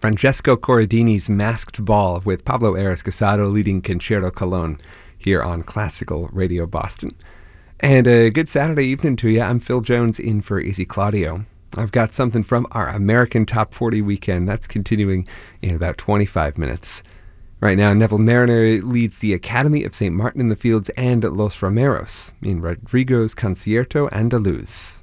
Francesco Corradini's Masked Ball with Pablo Ares Casado leading Concerto Cologne here on Classical Radio Boston. And a good Saturday evening to you. I'm Phil Jones in for Izzy Claudio. I've got something from our American Top 40 weekend that's continuing in about 25 minutes. Right now, Neville Mariner leads the Academy of St. Martin in the Fields and Los Romeros in Rodrigo's Concierto Andaluz.